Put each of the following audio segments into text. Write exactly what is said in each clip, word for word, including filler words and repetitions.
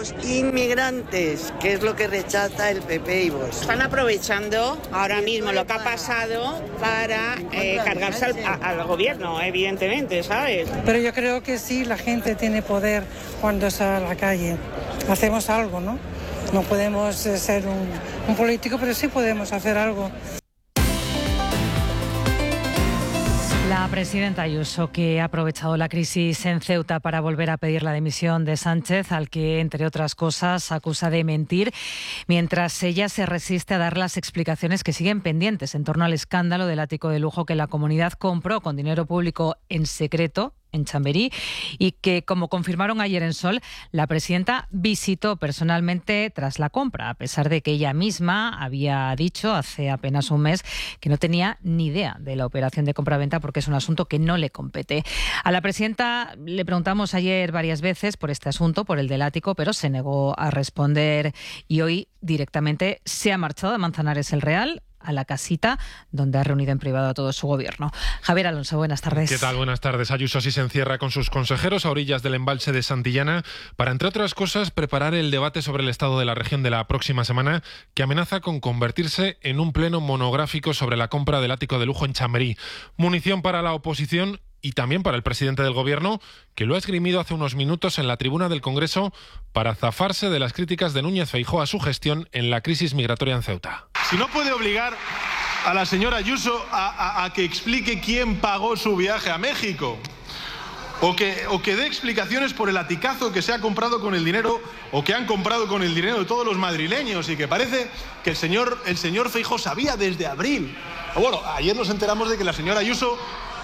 los inmigrantes, que es lo que rechaza el P P y Vox. Están aprovechando ahora mismo lo que ha pasado para eh, cargarse al, a, al gobierno, evidentemente, ¿sabes? Pero yo creo que sí, la gente tiene poder cuando sale a la calle. Hacemos algo, ¿no? No podemos ser un, un político, pero sí podemos hacer algo. La presidenta Ayuso, que ha aprovechado la crisis en Ceuta para volver a pedir la dimisión de Sánchez, al que, entre otras cosas, acusa de mentir, mientras ella se resiste a dar las explicaciones que siguen pendientes en torno al escándalo del ático de lujo que la comunidad compró con dinero público en secreto en Chamberí y que, como confirmaron ayer en Sol, la presidenta visitó personalmente tras la compra, a pesar de que ella misma había dicho hace apenas un mes que no tenía ni idea de la operación de compraventa porque es un asunto que no le compete. A la presidenta le preguntamos ayer varias veces por este asunto, por el del ático, pero se negó a responder y hoy directamente se ha marchado de Manzanares el Real a la casita donde ha reunido en privado a todo su gobierno. Javier Alonso, buenas tardes. ¿Qué tal? Buenas tardes. Ayuso sí se encierra con sus consejeros a orillas del embalse de Santillana para, entre otras cosas, preparar el debate sobre el estado de la región de la próxima semana, que amenaza con convertirse en un pleno monográfico sobre la compra del ático de lujo en Chamberí. Munición para la oposición y también para el presidente del Gobierno, que lo ha esgrimido hace unos minutos en la tribuna del Congreso para zafarse de las críticas de Núñez Feijóo a su gestión en la crisis migratoria en Ceuta. Si no puede obligar a la señora Ayuso a, a, a que explique quién pagó su viaje a México, o que, o que dé explicaciones por el aticazo que se ha comprado con el dinero, o que han comprado con el dinero de todos los madrileños, y que parece que el señor, el señor Feijóo sabía desde abril. Bueno, ayer nos enteramos de que la señora Ayuso...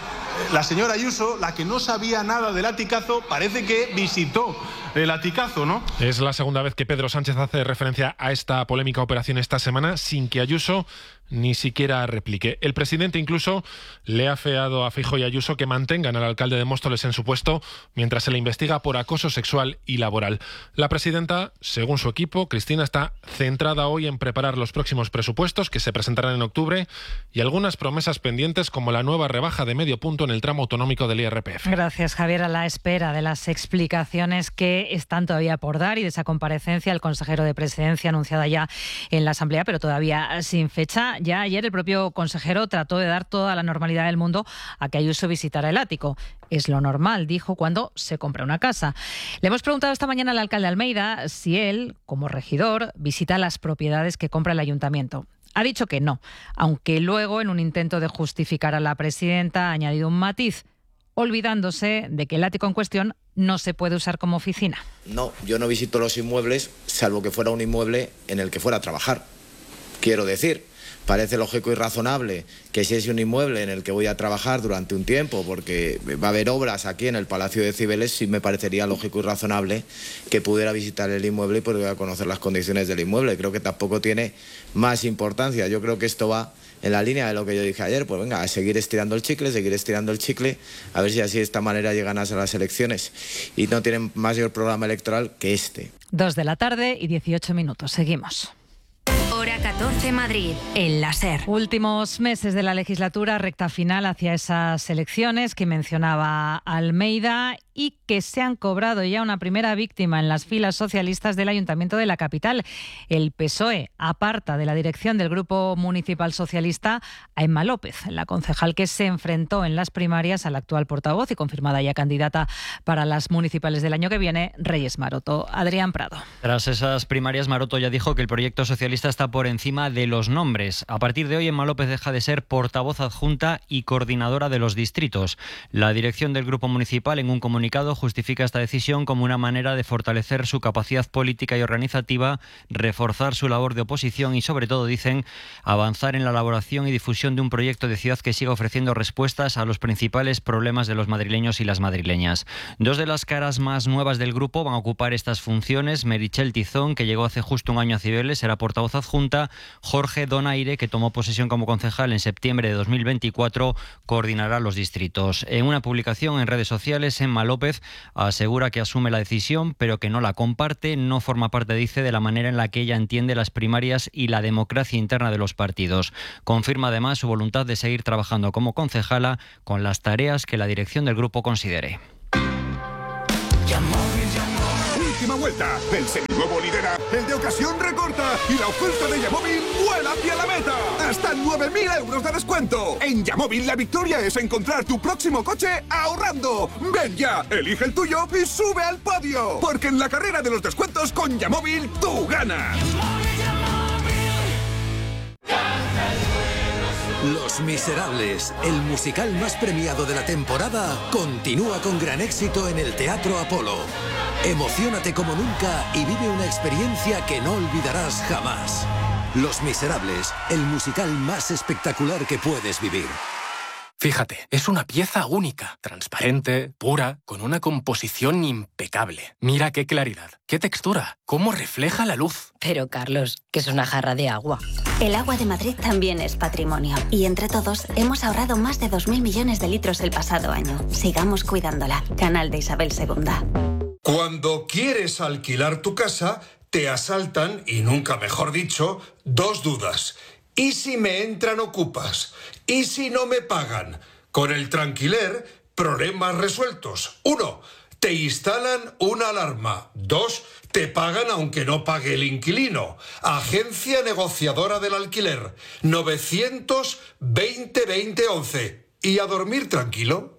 La señora Ayuso, la que no sabía nada del aticazo, parece que visitó el aticazo, ¿no? Es la segunda vez que Pedro Sánchez hace referencia a esta polémica operación esta semana sin que Ayuso ni siquiera replique. El presidente incluso le ha afeado a Feijóo y Ayuso que mantengan al alcalde de Móstoles en su puesto mientras se le investiga por acoso sexual y laboral. La presidenta, según su equipo, Cristina, está centrada hoy en preparar los próximos presupuestos que se presentarán en octubre y algunas promesas pendientes como la nueva rebaja de medio punto en el tramo autonómico del I R P F. Gracias, Javier. A la espera de las explicaciones que están todavía por dar y de esa comparecencia, el consejero de Presidencia anunciada ya en la Asamblea, pero todavía sin fecha. Ya ayer el propio consejero trató de dar toda la normalidad del mundo a que Ayuso visitara el ático. Es lo normal, dijo, cuando se compra una casa. Le hemos preguntado esta mañana al alcalde Almeida si él, como regidor, visita las propiedades que compra el ayuntamiento. Ha dicho que no, aunque luego, en un intento de justificar a la presidenta, ha añadido un matiz, olvidándose de que el ático en cuestión no se puede usar como oficina. No, yo no visito los inmuebles, salvo que fuera un inmueble en el que fuera a trabajar. Quiero decir, parece lógico y razonable que si es un inmueble en el que voy a trabajar durante un tiempo, porque va a haber obras aquí en el Palacio de Cibeles, sí me parecería lógico y razonable que pudiera visitar el inmueble y pudiera conocer las condiciones del inmueble. Creo que tampoco tiene más importancia. Yo creo que esto va en la línea de lo que yo dije ayer, pues venga, a seguir estirando el chicle, seguir estirando el chicle, a ver si así de esta manera llegan a las elecciones y no tienen mayor programa electoral que este. Dos de la tarde y dieciocho minutos. Seguimos. Hora catorce Madrid, el láser. Últimos meses de la legislatura, recta final hacia esas elecciones que mencionaba Almeida y que se han cobrado ya una primera víctima en las filas socialistas del Ayuntamiento de la capital. El P S O E aparta de la dirección del Grupo Municipal Socialista a Emma López, la concejal que se enfrentó en las primarias al actual portavoz y confirmada ya candidata para las municipales del año que viene, Reyes Maroto. Adrián Prado. Tras esas primarias, Maroto ya dijo que el proyecto socialista está por encima de los nombres. A partir de hoy, Emma López deja de ser portavoz adjunta y coordinadora de los distritos. La dirección del Grupo Municipal, en un comunicado, justifica esta decisión como una manera de fortalecer su capacidad política y organizativa, reforzar su labor de oposición y, sobre todo, dicen, avanzar en la elaboración y difusión de un proyecto de ciudad que siga ofreciendo respuestas a los principales problemas de los madrileños y las madrileñas. Dos de las caras más nuevas del grupo van a ocupar estas funciones. Meritxell Tizón, que llegó hace justo un año a Cibeles, será portavoz adjunta. Jorge Donaire, que tomó posesión como concejal en septiembre de dos mil veinticuatro, coordinará los distritos. En una publicación en redes sociales, Emma López asegura que asume la decisión, pero que no la comparte. No forma parte, dice, de la manera en la que ella entiende las primarias y la democracia interna de los partidos. Confirma además su voluntad de seguir trabajando como concejala con las tareas que la dirección del grupo considere. Última vuelta. vuelta. El seminuevo lidera, el de ocasión recorta y la oferta de Yamóvil vuela hacia la meta. Hasta nueve mil euros de descuento. En Yamóvil la victoria es encontrar tu próximo coche ahorrando. Ven ya, elige el tuyo y sube al podio. Porque en la carrera de los descuentos con Yamóvil tú ganas. Los Miserables, el musical más premiado de la temporada, continúa con gran éxito en el Teatro Apolo. Emociónate como nunca y vive una experiencia que no olvidarás jamás. Los Miserables, el musical más espectacular que puedes vivir. Fíjate, es una pieza única, transparente, pura, con una composición impecable. Mira qué claridad, qué textura, cómo refleja la luz. Pero, Carlos, que es una jarra de agua. El agua de Madrid también es patrimonio. Y entre todos hemos ahorrado más de dos mil millones de litros el pasado año. Sigamos cuidándola. Canal de Isabel segunda. Cuando quieres alquilar tu casa, te asaltan, y nunca mejor dicho, dos dudas. ¿Y si me entran ocupas? ¿Y si no me pagan? Con el Tranquiler, problemas resueltos. Uno, te instalan una alarma. Dos, te pagan aunque no pague el inquilino. Agencia negociadora del alquiler. novecientos veinte veinte once. ¿Y a dormir tranquilo?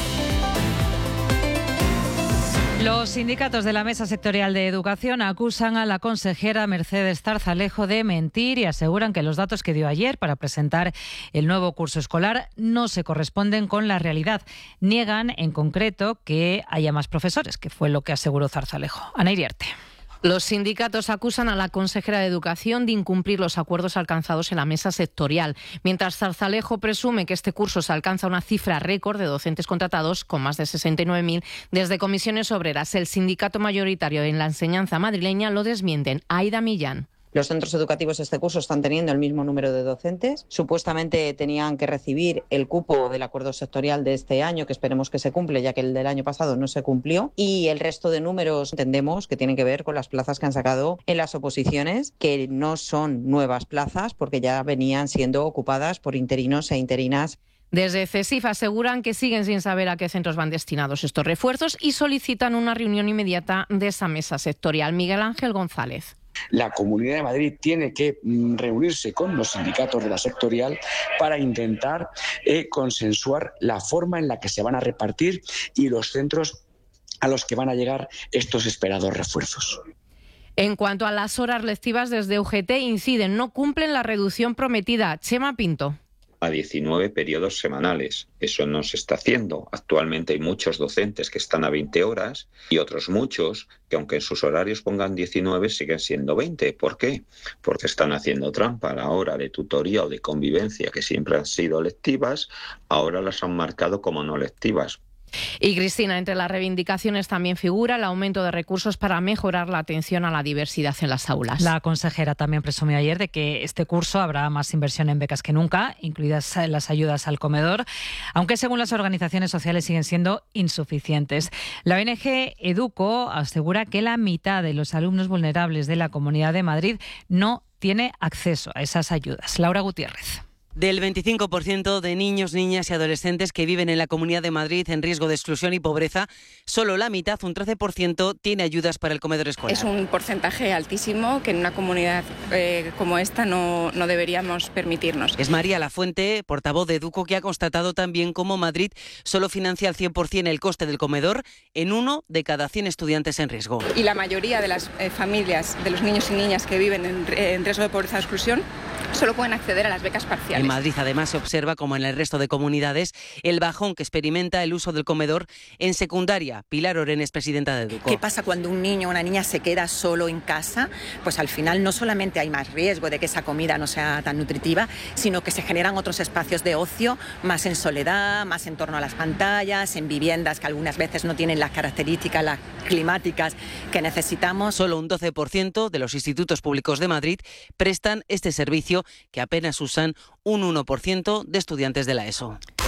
Los sindicatos de la Mesa Sectorial de Educación acusan a la consejera Mercedes Zarzalejo de mentir y aseguran que los datos que dio ayer para presentar el nuevo curso escolar no se corresponden con la realidad. Niegan, en concreto, que haya más profesores, que fue lo que aseguró Zarzalejo. Ana Iriarte. Los sindicatos acusan a la consejera de Educación de incumplir los acuerdos alcanzados en la mesa sectorial, mientras Zarzalejo presume que este curso se alcanza una cifra récord de docentes contratados, con más de sesenta y nueve mil, desde Comisiones Obreras. El sindicato mayoritario en la enseñanza madrileña lo desmienten. Aida Millán. Los centros educativos este curso están teniendo el mismo número de docentes. Supuestamente tenían que recibir el cupo del acuerdo sectorial de este año, que esperemos que se cumple, ya que el del año pasado no se cumplió. Y el resto de números entendemos que tienen que ver con las plazas que han sacado en las oposiciones, que no son nuevas plazas, porque ya venían siendo ocupadas por interinos e interinas. Desde CESIF aseguran que siguen sin saber a qué centros van destinados estos refuerzos y solicitan una reunión inmediata de esa mesa sectorial. Miguel Ángel González. La Comunidad de Madrid tiene que reunirse con los sindicatos de la sectorial para intentar eh, consensuar la forma en la que se van a repartir y los centros a los que van a llegar estos esperados refuerzos. En cuanto a las horas lectivas, desde U G T inciden, no cumplen la reducción prometida. Chema Pinto. A diecinueve periodos semanales. Eso no se está haciendo. Actualmente hay muchos docentes que están a veinte horas y otros muchos que, aunque en sus horarios pongan diecinueve, siguen siendo veinte. ¿Por qué? Porque están haciendo trampa. A la hora de tutoría o de convivencia, que siempre han sido lectivas, ahora las han marcado como no lectivas. Y Cristina, entre las reivindicaciones también figura el aumento de recursos para mejorar la atención a la diversidad en las aulas. La consejera también presumió ayer de que este curso habrá más inversión en becas que nunca, incluidas las ayudas al comedor, aunque según las organizaciones sociales siguen siendo insuficientes. La O N G Educo asegura que la mitad de los alumnos vulnerables de la Comunidad de Madrid no tiene acceso a esas ayudas. Laura Gutiérrez. Del veinticinco por ciento de niños, niñas y adolescentes que viven en la Comunidad de Madrid en riesgo de exclusión y pobreza, solo la mitad, un trece por ciento, tiene ayudas para el comedor escolar. Es un porcentaje altísimo que en una comunidad eh, como esta no, no deberíamos permitirnos. Es María Lafuente, portavoz de Educo, que ha constatado también cómo Madrid solo financia al cien por ciento el coste del comedor en uno de cada cien estudiantes en riesgo. Y la mayoría de las eh, familias, de los niños y niñas que viven en, en riesgo de pobreza o exclusión, solo pueden acceder a las becas parciales. En Madrid, además, se observa, como en el resto de comunidades, el bajón que experimenta el uso del comedor en secundaria. Pilar Orenes, presidenta de Educo. ¿Qué pasa cuando un niño o una niña se queda solo en casa? Pues al final no solamente hay más riesgo de que esa comida no sea tan nutritiva, sino que se generan otros espacios de ocio, más en soledad, más en torno a las pantallas, en viviendas que algunas veces no tienen las características las climáticas que necesitamos. Solo un doce por ciento de los institutos públicos de Madrid prestan este servicio, que apenas usan un uno por ciento de estudiantes de la ESO.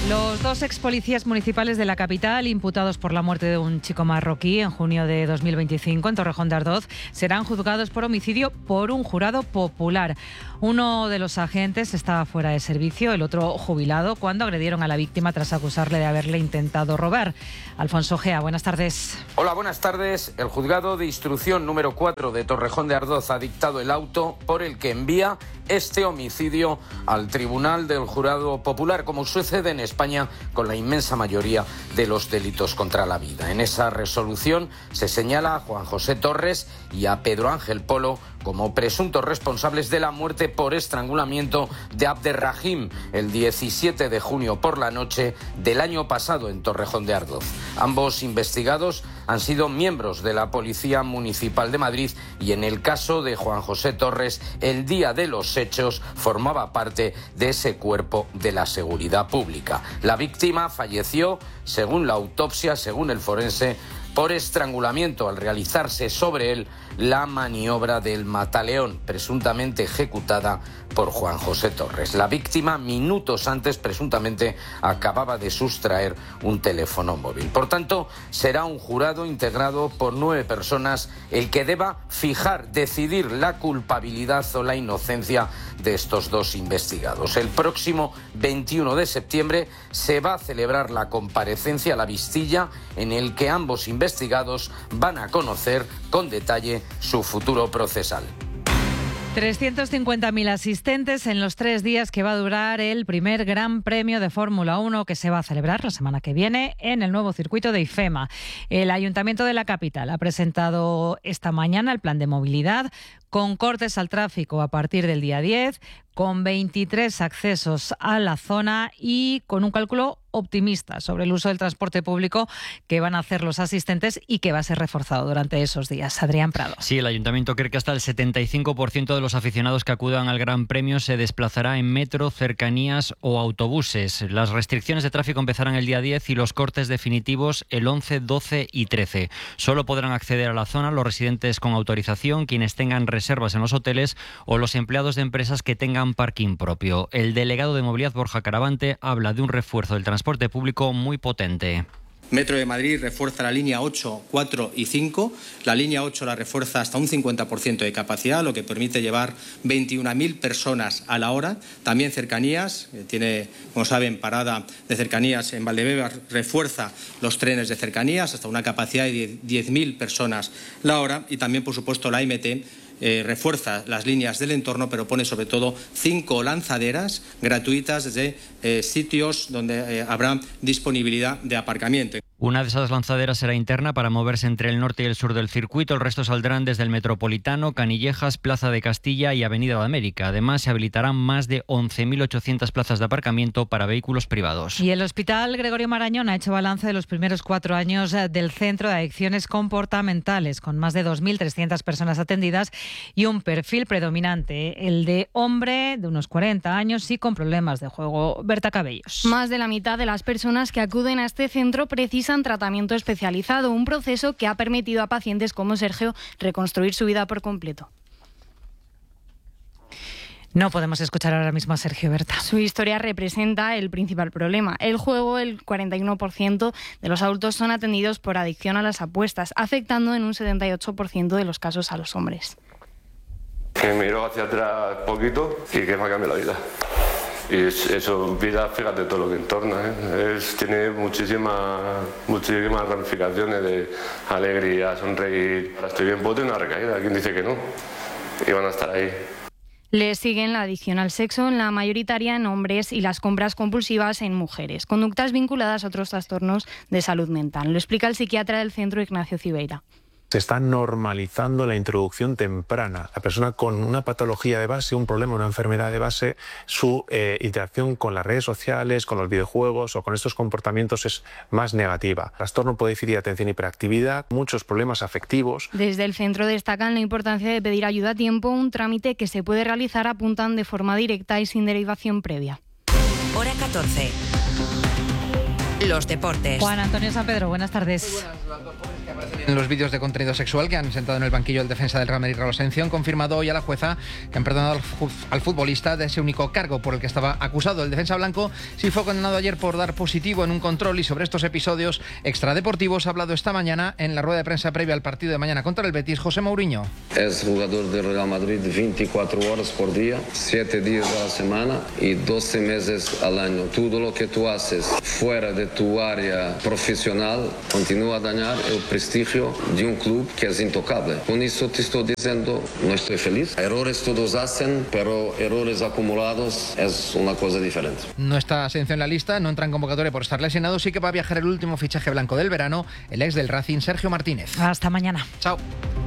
Los dos ex policías municipales de la capital, imputados por la muerte de un chico marroquí en junio de dos mil veinticinco en Torrejón de Ardoz, serán juzgados por homicidio por un jurado popular. Uno de los agentes estaba fuera de servicio, el otro jubilado, cuando agredieron a la víctima tras acusarle de haberle intentado robar. Alfonso Gea, buenas tardes. Hola, buenas tardes. El juzgado de instrucción número cuatro de Torrejón de Ardoz ha dictado el auto por el que envía este homicidio al Tribunal del Jurado Popular, como sucede en España con la inmensa mayoría de los delitos contra la vida. En esa resolución se señala a Juan José Torres y a Pedro Ángel Polo como presuntos responsables de la muerte por estrangulamiento de Abderrahim el diecisiete de junio por la noche del año pasado en Torrejón de Ardoz. Ambos investigados han sido miembros de la Policía Municipal de Madrid y en el caso de Juan José Torres, el día de los hechos formaba parte de ese cuerpo de la seguridad pública. La víctima falleció, según la autopsia, según el forense, por estrangulamiento al realizarse sobre él la maniobra del mataleón, presuntamente ejecutada por Juan José Torres. La víctima, minutos antes, presuntamente acababa de sustraer un teléfono móvil. Por tanto, será un jurado integrado por nueve personas el que deba fijar, decidir la culpabilidad o la inocencia de estos dos investigados. El próximo veintiuno de septiembre se va a celebrar la comparecencia a la Vistilla, en el que ambos investigados van a conocer con detalle su futuro procesal. trescientos cincuenta mil asistentes en los tres días que va a durar el primer Gran Premio de Fórmula uno, que se va a celebrar la semana que viene en el nuevo circuito de IFEMA. El Ayuntamiento de la capital ha presentado esta mañana el plan de movilidad con cortes al tráfico a partir del día diez, con veintitrés accesos a la zona y con un cálculo optimista sobre el uso del transporte público que van a hacer los asistentes y que va a ser reforzado durante esos días. Adrián Prado. Sí, el Ayuntamiento cree que hasta el setenta y cinco por ciento de los aficionados que acudan al Gran Premio se desplazará en metro, cercanías o autobuses. Las restricciones de tráfico empezarán el día diez y los cortes definitivos el once, doce y trece. Solo podrán acceder a la zona los residentes con autorización, quienes tengan reservas en los hoteles o los empleados de empresas que tengan parking propio. El delegado de Movilidad, Borja Caravante, habla de un refuerzo del transporte público muy potente. Metro de Madrid refuerza la línea ocho, cuatro y cinco. La línea ocho la refuerza hasta un cincuenta por ciento de capacidad, lo que permite llevar veintiuna mil personas a la hora. También cercanías, tiene, como saben, parada de cercanías en Valdebebas, refuerza los trenes de cercanías hasta una capacidad de diez mil personas la hora. Y también, por supuesto, la M T Eh, refuerza las líneas del entorno, pero pone sobre todo cinco lanzaderas gratuitas desde eh, sitios donde eh, habrá disponibilidad de aparcamiento. Una de esas lanzaderas será interna para moverse entre el norte y el sur del circuito. El resto saldrán desde el Metropolitano, Canillejas, Plaza de Castilla y Avenida de América. Además, se habilitarán más de once mil ochocientas plazas de aparcamiento para vehículos privados. Y el Hospital Gregorio Marañón ha hecho balance de los primeros cuatro años del Centro de Adicciones Comportamentales, con más de dos mil trescientas personas atendidas y un perfil predominante, el de hombre de unos cuarenta años y con problemas de juego. Berta Cabellos. Más de la mitad de las personas que acuden a este centro precisan tratamiento especializado, un proceso que ha permitido a pacientes como Sergio reconstruir su vida por completo. No podemos escuchar ahora mismo a Sergio, Berta. Su historia representa el principal problema. El juego, el cuarenta y uno por ciento de los adultos son atendidos por adicción a las apuestas, afectando en un setenta y ocho por ciento de los casos a los hombres. Que miro hacia atrás poquito y que me ha cambiado la vida. Y eso, vida, fíjate todo lo que entorna, ¿eh? Es, tiene muchísimas, muchísimas ramificaciones de alegría, sonreír. Ahora estoy bien, puedo tener una recaída, ¿quién dice que no? Y van a estar ahí. Le siguen la adicción al sexo, en la mayoritaria en hombres, y las compras compulsivas en mujeres. Conductas vinculadas a otros trastornos de salud mental. Lo explica el psiquiatra del centro, Ignacio Cibeira. Se está normalizando la introducción temprana. La persona con una patología de base, un problema, una enfermedad de base, su eh, interacción con las redes sociales, con los videojuegos o con estos comportamientos es más negativa. Trastorno por déficit de atención y hiperactividad, muchos problemas afectivos. Desde el centro destacan la importancia de pedir ayuda a tiempo, un trámite que se puede realizar, apuntan, de forma directa y sin derivación previa. Hora catorce. los deportes. Juan Antonio San Pedro, buenas tardes. En los vídeos de contenido sexual que han sentado en el banquillo el defensa del Real Madrid, Raúl Asencio, han confirmado hoy a la jueza que han perdonado al futbolista de ese único cargo por el que estaba acusado. El defensa blanco sí fue condenado ayer por dar positivo en un control, y sobre estos episodios extradeportivos ha hablado esta mañana en la rueda de prensa previa al partido de mañana contra el Betis, José Mourinho. Es jugador del Real Madrid veinticuatro horas por día, siete días a la semana y doce meses al año. Todo lo que tú haces fuera de tu área profesional continúa a dañar el prestigio de un club que es intocable. Con eso te estoy diciendo, no estoy feliz. Errores todos hacen, pero errores acumulados es una cosa diferente. No está Asencio en la lista, no entra en convocatoria por estar lesionado, sí que va a viajar el último fichaje blanco del verano, el ex del Racing, Sergio Martínez. Hasta mañana. Chao.